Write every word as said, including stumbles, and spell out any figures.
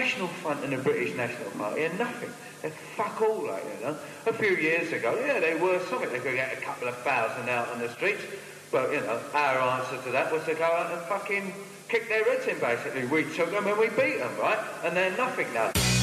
National Front and the British National Party are nothing. They're fuck all, like, you know. A few years ago, yeah, they were something. They could get a couple of thousand out on the streets. But, you know, our answer to that was to go out and fucking kick their heads in, basically. We took them and we beat them, right? And they're nothing now.